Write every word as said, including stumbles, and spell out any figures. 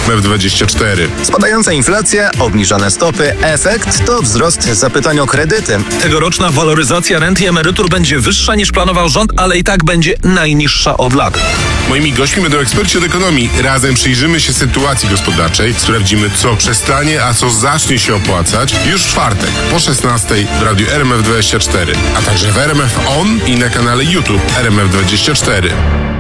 M F dwadzieścia cztery. Spadająca inflacja, obniżone stopy, efekt to wzrost zapytań o kredyty. Tegoroczna waloryzacja rent i emerytur będzie wyższa niż planował rząd, ale i tak będzie najniższa od lat. Moimi gośćmi będą eksperci od ekonomii. Razem przyjrzymy się sytuacji gospodarczej, sprawdzimy, co przestanie, a co zacznie się opłacać już w czwartek po szesnastej w radiu R M F dwadzieścia cztery, a także w R M F On i na kanale YouTube R M F dwadzieścia cztery.